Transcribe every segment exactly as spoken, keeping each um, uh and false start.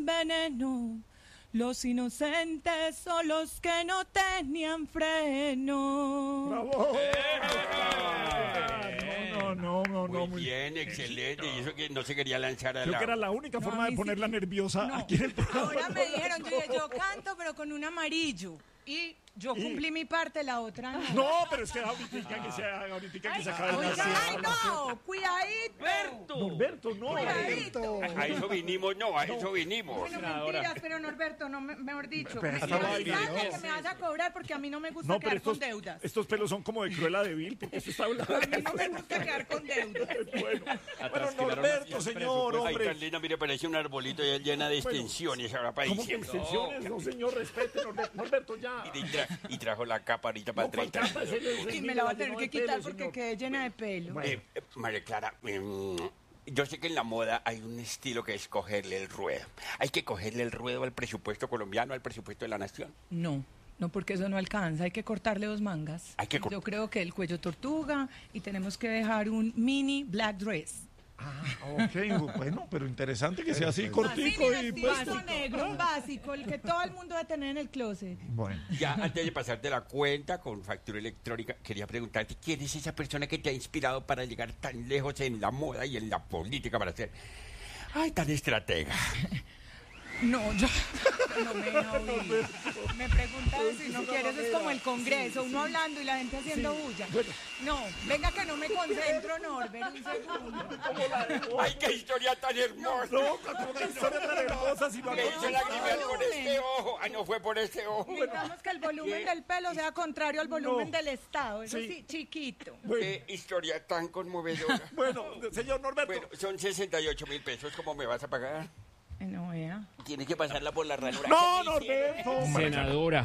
eran veneno. Los inocentes son los que no tenían freno. ¡Bravo! No, no, no, no. Muy bien, excelente. Y eso que no se quería lanzar a Creo la... que era la única No, forma a de mí ponerla sí. nerviosa No. aquí en el programa. Ahora me dijeron, yo, dije, yo canto, pero con un amarillo. Y yo Y- cumplí mi parte, la otra no. No, pero es que ahorita que se, ahorita que se acabe la Oiga, siesta. ay, no, cuidadito. ¡Berto! Norberto, no. Cuidadito. A eso vinimos, no, a eso vinimos. Bueno, mentiras, pero Norberto, no, me- mejor dicho, Pero me, hasta me baile, avisaste ¿no? que me vas a cobrar porque a mí no me gusta No, pero quedar estos, con deudas. estos pelos son como de Cruella de Vil, porque eso está hablando. A mí no me gusta quedar con deudas. Bueno, bueno, quedaron Norberto, los señor, Ay, hombre. Carlina, mire, parece un arbolito ya llena de extensiones ahora para ¿Cómo que diciembre. extensiones? No, señor, respete, Norberto, Norberto, ya. Y, tra- y trajo la capa ahorita para No, ¿cuál treinta. capa? Ese- ese Y me niño la va a llenó tener de que quitar pelo, porque señor. quedé llena de pelo. Bueno. Eh, eh, María Clara, mm, yo sé que en la moda hay un estilo que es cogerle el ruedo. Hay que cogerle el ruedo al presupuesto colombiano, al presupuesto de la nación. No, no, porque eso no alcanza. Hay que cortarle dos mangas. Hay que cort- Yo creo que el cuello tortuga y tenemos que dejar un mini black dress. Ah, ok, bueno, pero interesante que sea así cortico Así, y mi pues. vestido negro, un básico, el que todo el mundo debe tener en el closet. Bueno. Ya antes de pasarte la cuenta con factura electrónica, quería preguntarte quién es esa persona que te ha inspirado para llegar tan lejos en la moda y en la política para ser, ay, tan estratega. No, yo no me deja oír. Me preguntan si no quieres, es como el Congreso, uno hablando y la gente haciendo bulla. No, venga que no me concentro, Norbert, un segundo. Ay, qué historia tan hermosa. No, con una historia tan hermosa, si lo Me hizo lagrimear con volumen. este ojo. Ah, no fue por este ojo. Necesitamos que el volumen del pelo sea contrario al volumen No. del Estado, eso Sí. sí, chiquito. Qué historia tan conmovedora. Bueno, señor Norberto. Bueno, son sesenta y ocho mil pesos. ¿Cómo me vas a pagar? Ay, no vea. Tienes que pasarla por la ranura. No, que me hicieron. Norberto. Senadora,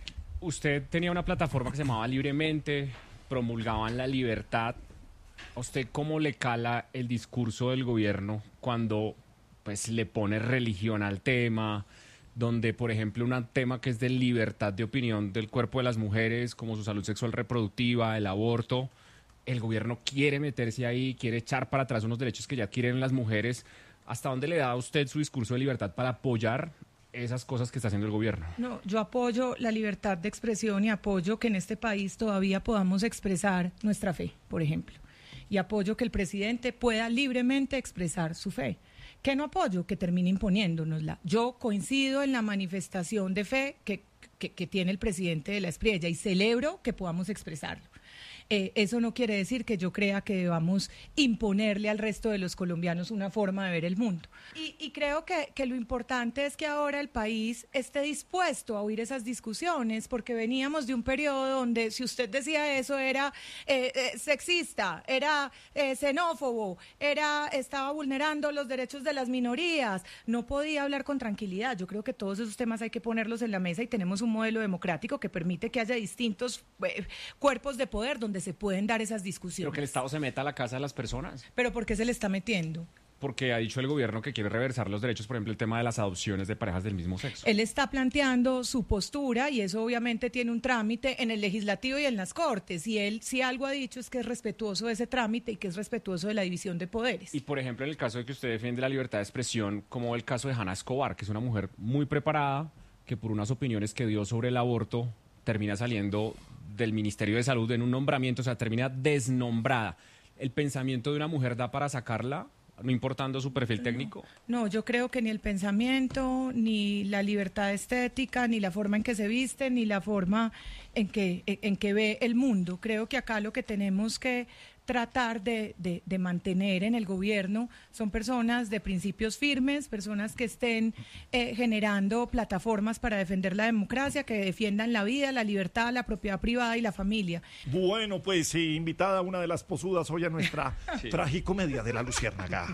usted tenía una plataforma que se llamaba Libremente, promulgaban la libertad. ¿A usted cómo le cala el discurso del gobierno cuando pues le pone religión al tema? Donde, por ejemplo, un tema que es de libertad de opinión del cuerpo de las mujeres, como su salud sexual reproductiva, el aborto, el gobierno quiere meterse ahí, quiere echar para atrás unos derechos que ya quieren las mujeres. ¿Hasta dónde le da a usted su discurso de libertad para apoyar esas cosas que está haciendo el gobierno? No, yo apoyo la libertad de expresión y apoyo que en este país todavía podamos expresar nuestra fe, por ejemplo. Y apoyo que el presidente pueda libremente expresar su fe. ¿Qué no apoyo? Que termine imponiéndonosla. Yo coincido en la manifestación de fe que, que, que tiene el presidente de la Espriella y celebro que podamos expresarlo. Eh, eso no quiere decir que yo crea que debamos imponerle al resto de los colombianos una forma de ver el mundo. Y, y creo que, que lo importante es que ahora el país esté dispuesto a oír esas discusiones, porque veníamos de un periodo donde si usted decía eso era eh, eh, sexista, era eh, xenófobo, era, estaba vulnerando los derechos de las minorías, no podía hablar con tranquilidad. Yo creo que todos esos temas hay que ponerlos en la mesa y tenemos un modelo democrático que permite que haya distintos eh, cuerpos de poder donde se pueden dar esas discusiones. Pero que el Estado se meta a la casa de las personas. ¿Pero por qué se le está metiendo? Porque ha dicho el gobierno que quiere reversar los derechos, por ejemplo, el tema de las adopciones de parejas del mismo sexo. Él está planteando su postura y eso obviamente tiene un trámite en el legislativo y en las cortes. Y él, si algo ha dicho, es que es respetuoso de ese trámite y que es respetuoso de la división de poderes. Y, por ejemplo, en el caso de que usted defiende la libertad de expresión, como el caso de Hanna Escobar, que es una mujer muy preparada, que por unas opiniones que dio sobre el aborto termina saliendo del Ministerio de Salud en un nombramiento, o sea, termina desnombrada. ¿El pensamiento de una mujer da para sacarla, no importando su perfil técnico? No, yo creo que ni el pensamiento, ni la libertad estética, ni la forma en que se viste, ni la forma en que, en que ve el mundo. Creo que acá lo que tenemos que tratar de, de, de mantener en el gobierno son personas de principios firmes, personas que estén eh, generando plataformas para defender la democracia, que defiendan la vida, la libertad, la propiedad privada y la familia. Bueno, pues sí, invitada una de las posudas hoy a nuestra Sí. tragicomedia de la Luciérnaga.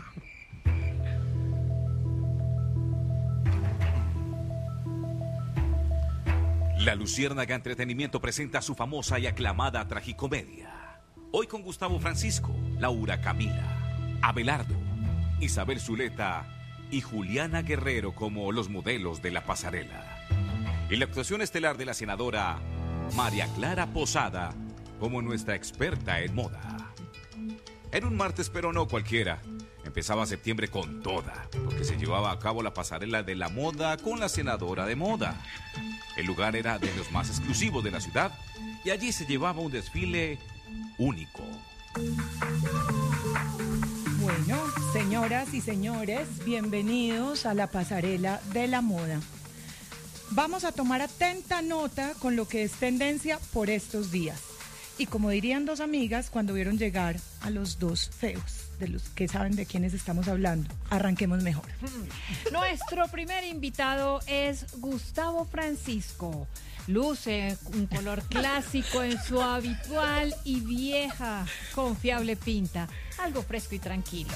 La Luciérnaga Entretenimiento presenta su famosa y aclamada tragicomedia. Hoy con Gustavo Francisco, Laura Camila, Abelardo, Isabel Zuleta y Juliana Guerrero como los modelos de la pasarela. Y la actuación estelar de la senadora María Clara Posada como nuestra experta en moda. En un martes pero no cualquiera, Empezaba septiembre con toda, porque se llevaba a cabo la pasarela de la moda con la senadora de moda. El lugar era de los más exclusivos de la ciudad y allí se llevaba un desfile único. Bueno, señoras y señores, bienvenidos a la pasarela de la moda. Vamos a tomar atenta nota con lo que es tendencia por estos días. Y como dirían dos amigas cuando vieron llegar a los dos feos, de los que saben de quiénes estamos hablando, arranquemos mejor. Nuestro primer invitado es Gustavo Francisco. Luce un color clásico en su habitual y vieja, confiable pinta. Algo fresco y tranquilo.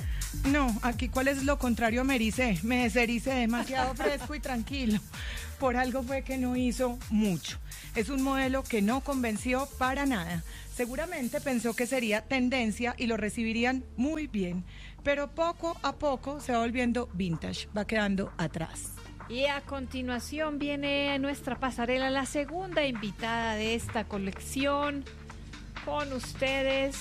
No, aquí cuál es lo contrario a me ericé. Me desericé demasiado fresco y tranquilo. Por algo fue que no hizo mucho. Es un modelo que no convenció para nada. Seguramente pensó que sería tendencia y lo recibirían muy bien. Pero poco a poco se va volviendo vintage, va quedando atrás. Y a continuación viene nuestra pasarela, la segunda invitada de esta colección. Con ustedes,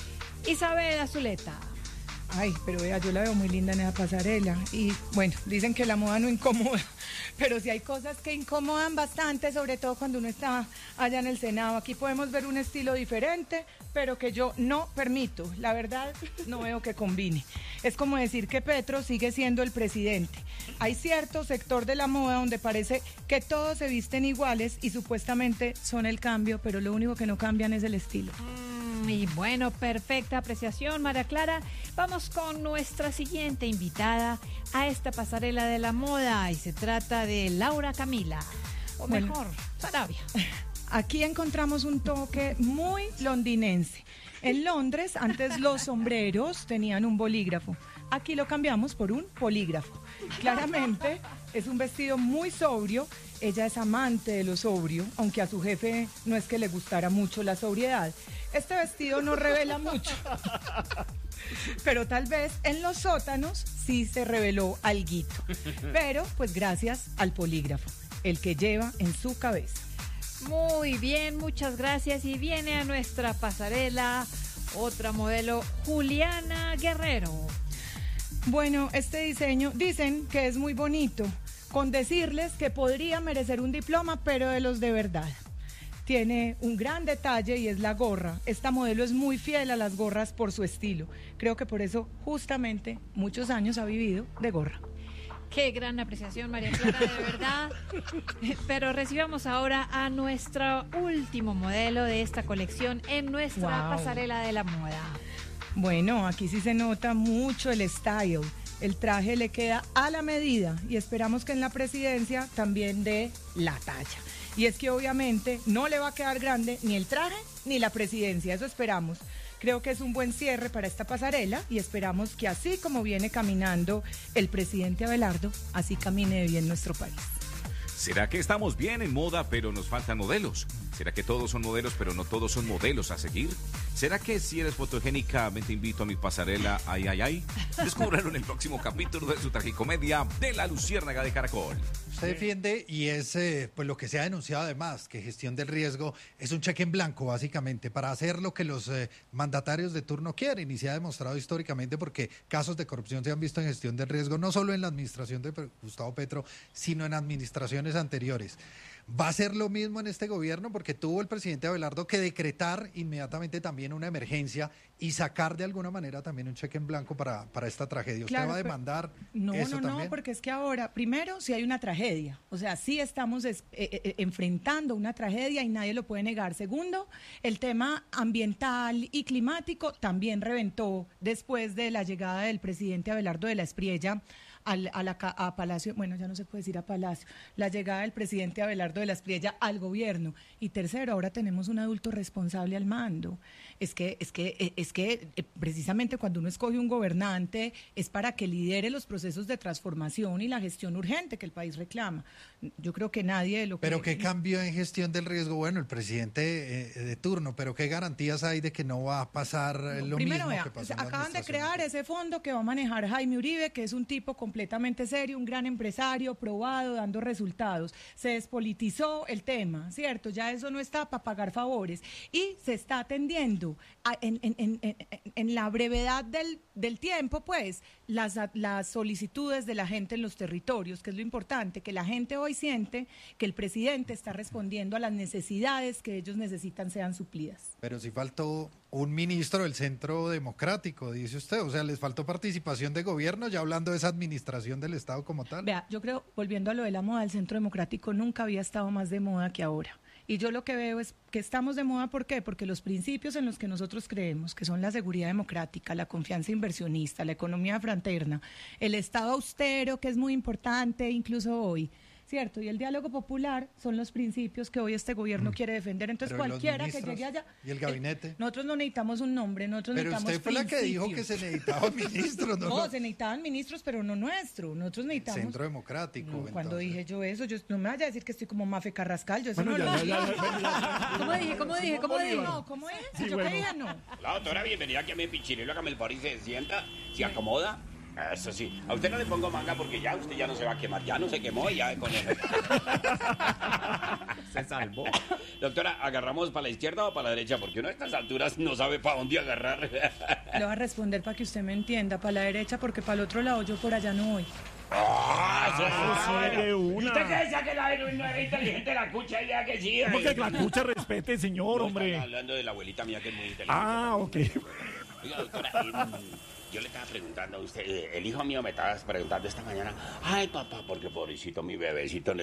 Isabel Azuleta. Ay, pero vea, yo la veo muy linda en esa pasarela. Y bueno, dicen que la moda no incomoda, pero sí hay cosas que incomodan bastante, sobre todo cuando uno está allá en el Senado. Aquí podemos ver un estilo diferente, pero que yo no permito. La verdad, no veo que combine. Es como decir que Petro sigue siendo el presidente. Hay cierto sector de la moda donde parece que todos se visten iguales y supuestamente son el cambio, pero lo único que no cambian es el estilo. Y bueno, perfecta apreciación, María Clara. Vamos con nuestra siguiente invitada a esta pasarela de la moda y se trata de Laura Camila, o Bueno. mejor, Sarabia. Aquí encontramos un toque muy londinense. En Londres, antes los sombreros tenían un bolígrafo. Aquí lo cambiamos por un polígrafo. Claramente es un vestido muy sobrio. Ella es amante de lo sobrio, aunque a su jefe no es que le gustara mucho la sobriedad. Este vestido no revela mucho, pero tal vez en los sótanos sí se reveló alguito. Pero pues gracias al polígrafo, el que lleva en su cabeza. Muy bien, muchas gracias. Y viene a nuestra pasarela otra modelo, Juliana Guerrero. Bueno, este diseño dicen que es muy bonito, con decirles que podría merecer un diploma, pero de los de verdad. Tiene un gran detalle y es la gorra. Esta modelo es muy fiel a las gorras por su estilo. Creo que por eso justamente muchos años ha vivido de gorra. Qué gran apreciación, María Clara, de verdad. Pero recibamos ahora a nuestro último modelo de esta colección en nuestra Wow. pasarela de la moda. Bueno, aquí sí se nota mucho el style. El traje le queda a la medida y esperamos que en la presidencia también dé la talla. Y es que obviamente no le va a quedar grande ni el traje ni la presidencia, eso esperamos. Creo que es un buen cierre para esta pasarela y esperamos que así como viene caminando el presidente Abelardo, así camine bien nuestro país. ¿Será que estamos bien en moda pero nos faltan modelos? ¿Será que todos son modelos pero no todos son modelos a seguir? ¿Será que si eres fotogénica me te invito a mi pasarela ay ay ay? Descúbralo en el próximo capítulo de su tragicomedia de La Luciérnaga de Caracol. Usted defiende y es eh, pues lo que se ha denunciado además, que gestión del riesgo es un cheque en blanco básicamente para hacer lo que los eh, mandatarios de turno quieren y se ha demostrado históricamente porque casos de corrupción se han visto en gestión del riesgo no solo en la administración de Gustavo Petro, sino en administraciones anteriores. ¿Va a ser lo mismo en este gobierno? Porque tuvo el presidente Abelardo que decretar inmediatamente también una emergencia y sacar de alguna manera también un cheque en blanco para, para esta tragedia. ¿Usted Claro, va a pero- demandar No, eso no, también? no, porque es que ahora, primero, si hay una tragedia, o sea, sí estamos es- eh, eh, enfrentando una tragedia y nadie lo puede negar. Segundo, el tema ambiental y climático también reventó después de la llegada del presidente Abelardo de la Espriella al, a, la, ca- a Palacio, bueno, ya no se puede decir a Palacio, la llegada del presidente Abelardo de la Espriella al gobierno. Y tercero, ahora tenemos un adulto responsable al mando. Es que, es que, eh, es que eh, precisamente cuando uno escoge un gobernante es para que lidere los procesos de transformación y la gestión urgente que el país reclama. Yo creo que nadie de lo que... Pero qué cambio en gestión del riesgo, bueno, el presidente eh, de turno, pero qué garantías hay de que no va a pasar eh, lo Primero, mismo vea, que pasó en la acaban de administración crear ese fondo que va a manejar Jaime Uribe, que es un tipo completamente serio, un gran empresario, probado, dando resultados. Se despolitizó el tema, ¿cierto? Ya eso no está para pagar favores. Y se está atendiendo a, en, en, en, en, en la brevedad del, del tiempo, pues, las, las solicitudes de la gente en los territorios, que es lo importante, que la gente hoy siente que el presidente está respondiendo a las necesidades que ellos necesitan sean suplidas. Pero si faltó un ministro del Centro Democrático, dice usted, o sea, les faltó participación de gobierno, ya hablando de esa administración del Estado como tal. Vea, yo creo, volviendo a lo de la moda, el Centro Democrático nunca había estado más de moda que ahora. Y yo lo que veo es que estamos de moda, ¿por qué? Porque los principios en los que nosotros creemos, que son la seguridad democrática, la confianza inversionista, la economía fraterna, el Estado austero, que es muy importante incluso hoy, ¿cierto? Y el diálogo popular son los principios que hoy este gobierno mm. quiere defender. Entonces, pero cualquiera que llegue allá... ¿Y el gabinete? Eh, nosotros no necesitamos un nombre, nosotros pero necesitamos usted fue la que dijo que se necesitaban ministros, ¿no? No, se necesitaban ministros, pero no nuestro. Nosotros necesitamos... El Centro Democrático. No, cuando dije yo eso, yo no me vaya a decir que estoy como Mafe Carrascal, yo eso bueno, no ya, lo ya, ya, ya, ya. ¿Cómo dije? ¿Cómo dije? ¿Cómo dije? No, ¿cómo es? Sí, yo bueno. qué dije, no. La doctora, bienvenida aquí a mi pichirilo, hágame el favor y se sienta, se acomoda. Eso sí, a usted no le pongo manga porque ya usted ya no se va a quemar, ya no se quemó y ya con eso. Se salvó. Doctora, ¿agarramos para la izquierda o para la derecha? Porque uno a estas alturas no sabe para dónde agarrar. Le voy a responder para que usted me entienda, para la derecha, porque para el otro lado yo por allá no voy. ¡Ah! Eso Ah, es de una. ¿Usted qué decía que la no era inteligente la cucha? Ya que sí. Porque la cucha respete, señor, No, hombre. están hablando de la abuelita mía que es muy inteligente. Ah, ok. Oiga, doctora, eh, yo le estaba preguntando a usted, eh, el hijo mío me estaba preguntando esta mañana, ay, papá, porque pobrecito mi bebecito